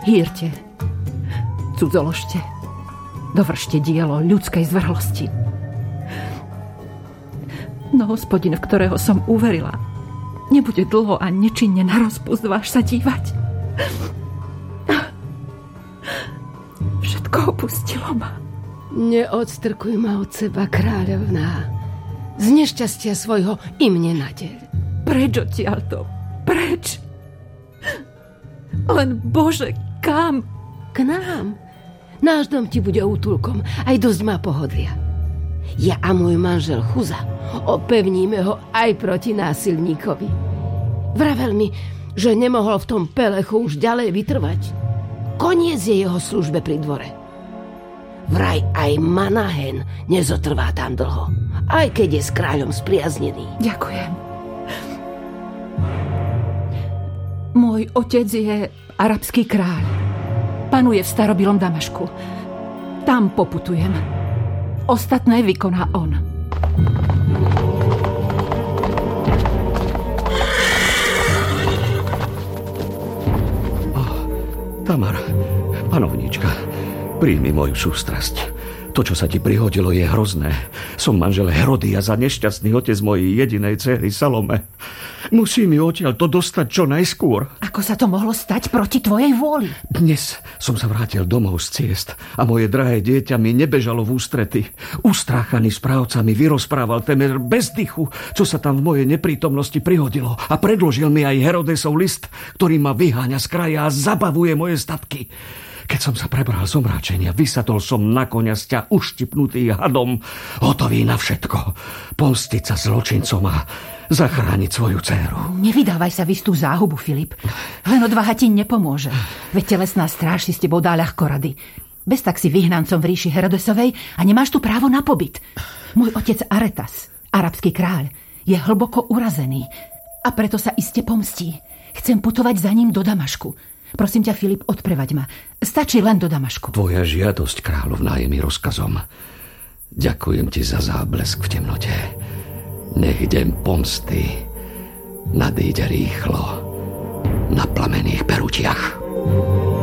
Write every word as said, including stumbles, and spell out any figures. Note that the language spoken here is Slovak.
Hýrte, cudzoložte, dovršte dielo ľudskej zvrhlosti. No Hospodin, v ktorého som uverila, nebude dlho a nečinne na rozpust váš sa dívať. Všetko opustilo ma. Neodstrkuj ma od seba, kráľovná. Z nešťastia svojho i mne nadeľ. Preč odtiaľto, preč. Len Bože, kam? K nám. Náš dom ti bude útulkom, aj dosť má pohodlia. Ja a môj manžel Chuza opevníme ho aj proti násilníkovi. Vravel mi, že nemohol v tom pelechu už ďalej vytrvať. Koniec je jeho službe pri dvore. Vraj aj Manahen nezotrvá tam dlho, aj keď je s kráľom spriaznený. Ďakujem. Môj otec je arabský kráľ. Panuje v starobilom Damašku. Tam poputujem. Ostatné vykoná on. Oh, Tamar, panovníčka, príjmi moju sústrasť. To, čo sa ti prihodilo, je hrozné. Som manžel Herody a za nešťastný otec mojej jedinej dcery Salome. Musím ju odtiaľ to dostať čo najskôr. Ako sa to mohlo stať proti tvojej vôli? Dnes som sa vrátil domov z ciest a moje drahé dieťa mi nebežalo v ústrety. Ustráchaný správca mi vyrozprával temer bez dychu, čo sa tam v mojej neprítomnosti prihodilo, a predložil mi aj Herodesov list, ktorý ma vyháňa z kraja a zabavuje moje statky. Keď som sa prebral z omráčenia, vysatol som na koňa sťa uštipnutý hadom, hotový na všetko. Pomstiť sa zločincom a zachrániť svoju dcéru. Nevydávaj sa v istú záhubu, Filip. Len odvaha ti nepomôže. Veď telesná stráž si s tebou dá ľahko rady. Bez tak si vyhnancom v ríši Herodesovej a nemáš tu právo na pobyt. Môj otec Aretas, arabský kráľ, je hlboko urazený a preto sa iste pomstí. Chcem putovať za ním do Damašku. Prosím ťa, Filip, odprevaď ma. Stačí len do Damašku. Tvoja žiadosť, kráľovná, je mi rozkazom. Ďakujem ti za záblesk v temnote. Nech deň pomsty nadíde rýchlo na plamených perutiach.